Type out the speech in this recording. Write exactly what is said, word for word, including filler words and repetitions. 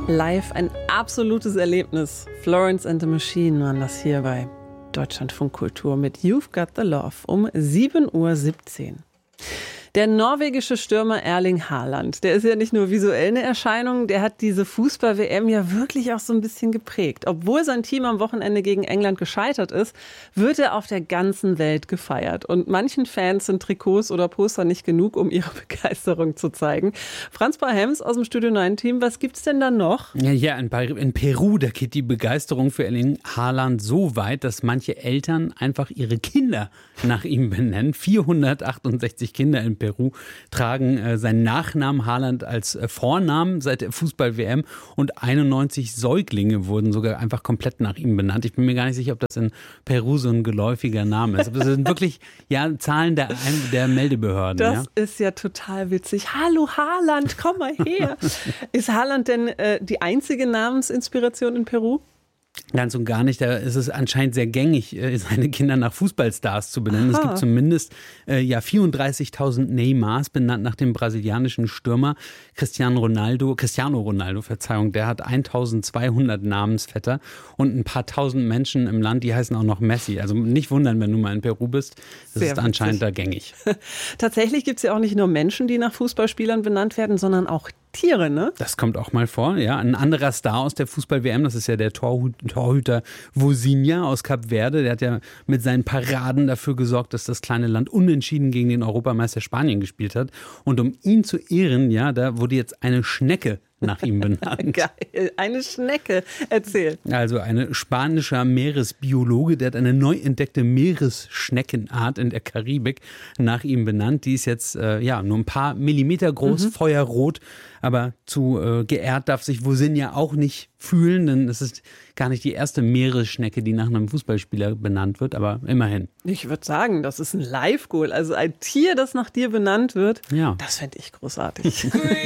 Live ein absolutes Erlebnis. Florence and the Machine waren das hier bei Deutschlandfunk Kultur mit You've Got the Love um sieben Uhr siebzehn. Der norwegische Stürmer Erling Haaland, der ist ja nicht nur visuell eine Erscheinung, der hat diese Fußball-W M ja wirklich auch so ein bisschen geprägt. Obwohl sein Team am Wochenende gegen England gescheitert ist, wird er auf der ganzen Welt gefeiert. Und manchen Fans sind Trikots oder Poster nicht genug, um ihre Begeisterung zu zeigen. Franz Barhems aus dem Studio neun Team, was gibt's denn da noch? Ja, ja in, in Peru, da geht die Begeisterung für Erling Haaland so weit, dass manche Eltern einfach ihre Kinder nach ihm benennen. vierhundertachtundsechzig Kinder in Peru tragen äh, seinen Nachnamen Haaland als äh, Vornamen seit der Fußball-W M und einundneunzig Säuglinge wurden sogar einfach komplett nach ihm benannt. Ich bin mir gar nicht sicher, ob das in Peru so ein geläufiger Name ist. Aber das sind wirklich ja, Zahlen der, der Meldebehörden. Das ja? ist ja total witzig. Hallo Haaland, komm mal her. Ist Haaland denn äh, die einzige Namensinspiration in Peru? Ganz und gar nicht. Da ist es anscheinend sehr gängig, seine Kinder nach Fußballstars zu benennen. Aha. Es gibt zumindest äh, ja, vierunddreißigtausend Neymars, benannt nach dem brasilianischen Stürmer Cristiano Ronaldo. Cristiano Ronaldo, Verzeihung, der hat eintausendzweihundert Namensvetter und ein paar tausend Menschen im Land, die heißen auch noch Messi. Also nicht wundern, wenn du mal in Peru bist. Das sehr ist anscheinend witzig. Da gängig. Tatsächlich gibt es ja auch nicht nur Menschen, die nach Fußballspielern benannt werden, sondern auch Tiere, ne? Das kommt auch mal vor, ja. Ein anderer Star aus der Fußball-W M, das ist ja der Torhut, Torhüter Vozinha aus Kap Verde. Der hat ja mit seinen Paraden dafür gesorgt, dass das kleine Land unentschieden gegen den Europameister Spanien gespielt hat. Und um ihn zu ehren, ja, da wurde jetzt eine Schnecke nach ihm benannt. Geil, eine Schnecke. Erzähl. Also ein spanischer Meeresbiologe, der hat eine neu entdeckte Meeresschneckenart in der Karibik nach ihm benannt. Die ist jetzt äh, ja nur ein paar Millimeter groß, mhm. feuerrot, aber zu äh, geehrt darf sich Vozinha auch nicht fühlen, denn es ist gar nicht die erste Meeresschnecke, die nach einem Fußballspieler benannt wird, aber immerhin. Ich würde sagen, das ist ein Live-Goal. Also ein Tier, das nach dir benannt wird, ja. Das fände ich großartig.